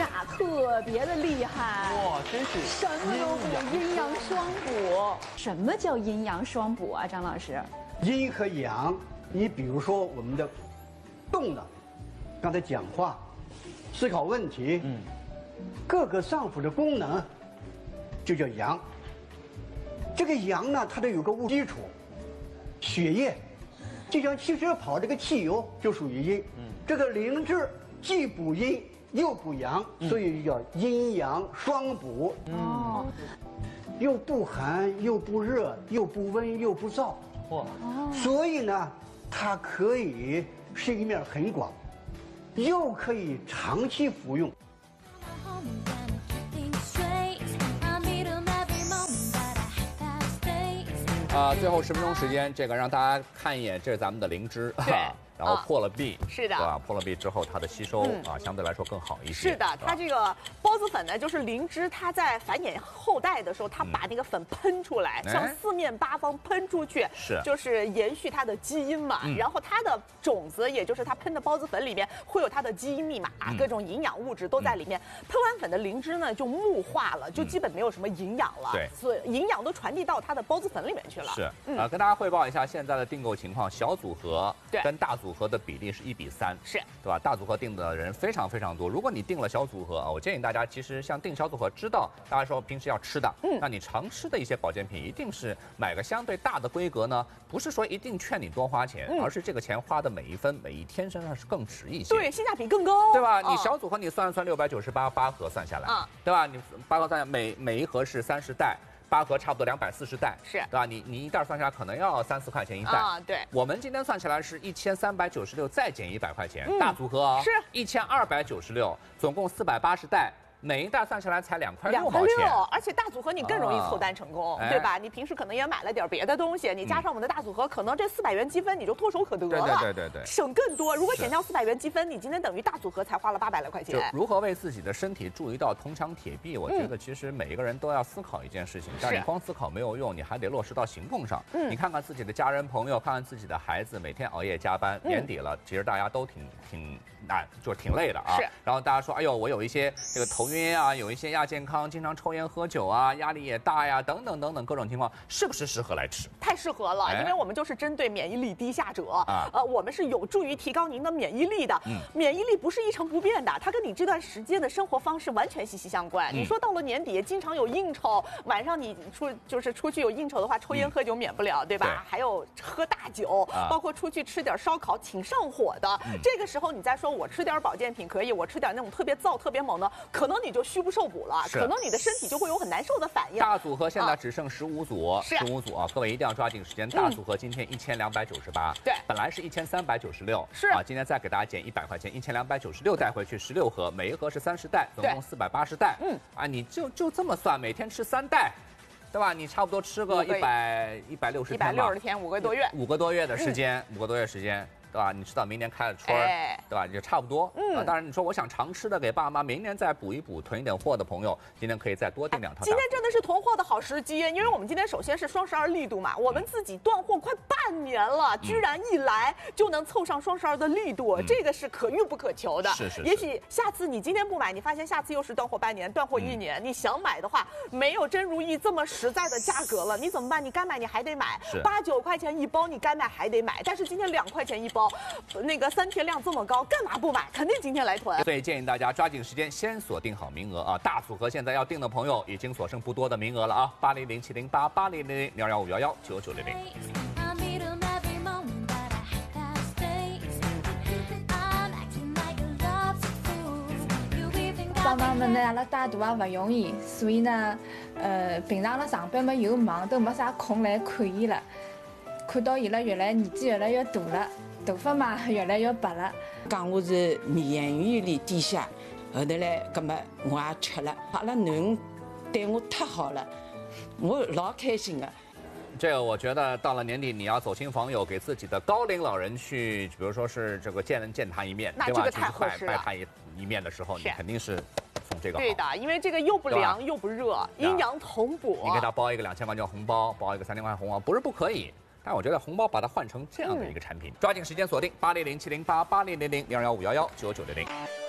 俩特别的厉害。 哇，真是什么都补，阴阳双补。什么叫阴阳双补啊，张老师？ 阴和阳，你比如说我们的动的，刚才讲话、思考问题，各个脏腑的功能，就叫阳。这个阳呢，它得有个物基础，血液，就像汽车跑这个汽油就属于阴。这个灵芝既补阴又补阳，所以叫阴阳双补。 哦， 又不寒又不热，又不温又不燥。 哇， 所以呢，它可以是一面很广，又可以长期服用。 最后10分钟时间，这个让大家看一眼，这是咱们的灵芝，然后破了壁， 是的， 对吧？破了壁之后，它的吸收相对来说更好一些。 是的，它这个孢子粉呢，就是灵芝，它在繁衍后代的时候，它把那个粉喷出来，向四面八方喷出去， 是， 就是延续它的基因嘛。然后它的种子，也就是它喷的孢子粉里面会有它的基因密码，各种营养物质都在里面。喷完粉的灵芝呢，就木化了，就基本没有什么营养了。 对， 所以营养都传递到它的孢子粉里面去了。 是，跟大家汇报一下现在的订购情况，小组合跟大组合的比例是1比3， 是， 对吧？大组合订的人非常非常多。如果你订了小组合啊，我建议大家其实像订小组合，知道大家说平时要吃的，那你常吃的一些保健品，一定是买个相对大的规格呢，不是说一定劝你多花钱，而是这个钱花的每一分每一天身上是更值一些， 对，性价比更高， 对吧？你小组合你算698，8盒算下来，对吧？你8盒算下来，每一盒是30袋。8盒差不多240袋， 是， 对吧？你一袋算下来可能要3、4块钱一袋啊。对， 我们今天算起来是1396，再减100块钱，大组合是 1296，总共480袋。每一袋算下来才2块6毛钱， 而且大组合你更容易凑单成功，对吧？你平时可能也买了点别的东西，你加上我们的大组合，可能这400元积分你就唾手可得了， 对， 省更多。如果减掉400元积分，你今天等于大组合才花了800来块钱。 就如何为自己的身体注一道铜墙铁壁，我觉得其实每一个人都要思考一件事情，但是你光思考没有用，你还得落实到行动上。你看看自己的家人朋友，看看自己的孩子，每天熬夜加班，年底了，其实大家都就是挺累的啊。 是。 然后大家说，哎呦，我有一些这个头晕啊，有一些亚健康，经常抽烟喝酒啊，压力也大呀，等等等等各种情况，是不是适合来吃？ 太适合了，因为我们就是针对免疫力低下者我们是有助于提高您的免疫力的。免疫力不是一成不变的，它跟你这段时间的生活方式完全息息相关。你说到了年底，经常有应酬，晚上你出去有应酬的话，抽烟喝酒免不了，对吧？还有喝大酒，包括出去吃点烧烤，挺上火的。这个时候你再说我吃点保健品可以，我吃点那种特别燥、特别猛的，可能你就虚不受补了，可能你的身体就会有很难受的反应。 大组合现在只剩15组，15组啊，各位一定要抓紧时间。大组合今天1298， 对， 本来是1396， 是啊，今天再给大家减100块钱，1296带回去16盒，每一盒是30袋，总共480袋。你就这么算，每天吃3袋。对吧？你差不多吃个160天吧 ，160天，5个多月 ，5个多月的时间，5个多月时间。对吧？你知道明年开了春儿，对吧？也差不多。当然你说我想常吃的给爸妈，明年再补一补，囤一点货的朋友，今天可以再多订2套。 今天真的是囤货的好时机，因为我们今天首先是双12力度嘛，我们自己断货快半年了，居然一来就能凑上双12的力度，这个是可遇不可求的。 是。 也许下次你今天不买，你发现下次又是断货半年、断货1年，你想买的话，没有真如意这么实在的价格了，你怎么办？你该买你还得买，8、9块钱一包，你该买还得买。但是今天2块钱一包。那个3天量这么高，干嘛不买？肯定今天来囤。 所以建议大家抓紧时间，先锁定好名额啊！大组合现在要订的朋友已经所剩不多的名额了啊！800-708-800-0251199900。 帮忙们呢，阿拉带大也不容易，所以呢，平常阿拉上班嘛又忙，都没啥空来看伊了。看到伊拉年纪越来越大了，头发嘛越来越白了。 讲我是免疫力低下，后头来，葛么我也吃了。阿拉囡恩对我太好了，我老开心的。 这个我觉得到了年底，你要走亲访友，给自己的高龄老人去，比如说是这个见他一面，对吧？ 太合适了。 拜他一面的时候，你肯定是送这个好。 对的，因为这个又不凉又不热，阴阳同补。 你给他包一个2000块钱红包，包一个3000块红包，不是不可以。但我觉得红包把它换成这样的一个产品，抓紧时间锁定80070880000215119900。